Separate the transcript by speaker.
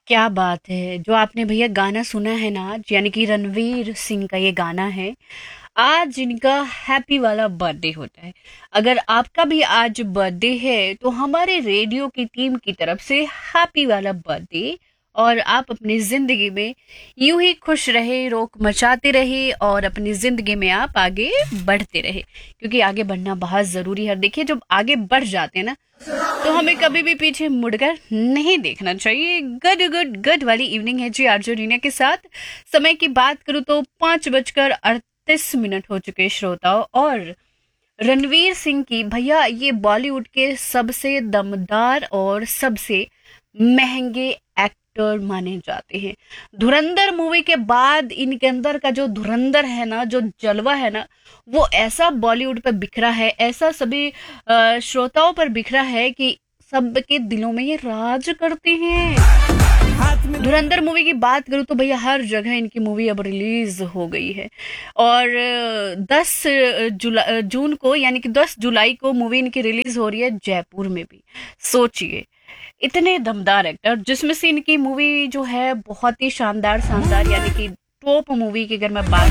Speaker 1: क्या बात है! जो आपने भैया गाना सुना है ना आज, यानी कि रणवीर सिंह का ये गाना है। आज इनका हैप्पी वाला बर्थडे होता है। अगर आपका भी आज बर्थडे है तो हमारे रेडियो की टीम की तरफ से हैप्पी वाला बर्थडे। और आप अपनी जिंदगी में यूं ही खुश रहे, रोक मचाते रहे और अपनी जिंदगी में आप आगे बढ़ते रहे, क्योंकि आगे बढ़ना बहुत जरूरी है। देखिए, जब आगे बढ़ जाते हैं ना, तो हमें कभी भी पीछे मुड़कर नहीं देखना चाहिए। गुड गुड गुड वाली इवनिंग है जी आरजो रीना के साथ। समय की बात करूं तो 5:38 हो चुके हैं श्रोताओं। और रणवीर सिंह की भैया ये बॉलीवुड के सबसे दमदार और सबसे महंगे एक्टर माने जाते हैं। धुरंधर मूवी के बाद इनके अंदर का जो धुरंधर है ना, जो जलवा है ना, वो ऐसा बॉलीवुड पर बिखरा है, ऐसा सभी श्रोताओं पर बिखरा है कि सबके दिलों में ये राज करते हैं। धुरंधर मूवी की बात करूँ तो भैया हर जगह इनकी मूवी अब रिलीज हो गई है। और 10 जून को, यानी कि 10 जुलाई को मूवी इनकी रिलीज हो रही है जयपुर में भी। सोचिए, इतने दमदार एक्टर, जिसमें से इनकी मूवी जो है बहुत ही शानदार शानदार, यानी कि टॉप मूवी की अगर मैं बात